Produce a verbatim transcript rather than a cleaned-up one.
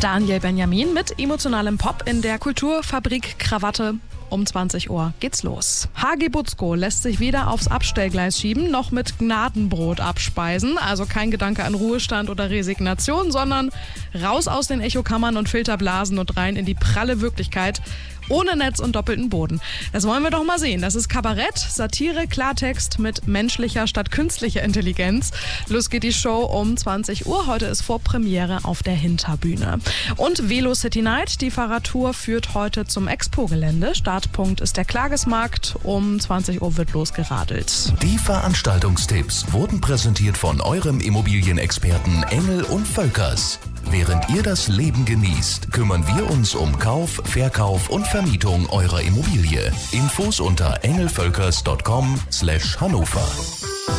Daniel Benjamin mit emotionalem Pop in der Kulturfabrik Krawatte. Um zwanzig Uhr geht's los. H G Butzko lässt sich weder aufs Abstellgleis schieben, noch mit Gnadenbrot abspeisen. Also kein Gedanke an Ruhestand oder Resignation, sondern raus aus den Echokammern und Filterblasen und rein in die pralle Wirklichkeit. Ohne Netz und doppelten Boden. Das wollen wir doch mal sehen. Das ist Kabarett, Satire, Klartext mit menschlicher statt künstlicher Intelligenz. Los geht die Show um zwanzig Uhr. Heute ist Vorpremiere auf der Hinterbühne. Und Velo City Night, die Fahrradtour, führt heute zum Expo-Gelände. Startpunkt ist der Klagesmarkt. Um zwanzig Uhr wird losgeradelt. Die Veranstaltungstipps wurden präsentiert von eurem Immobilienexperten Engel und Völkers. Während ihr das Leben genießt, kümmern wir uns um Kauf, Verkauf und Vermietung eurer Immobilie. Infos unter engelvölkers punkt com slash Hannover.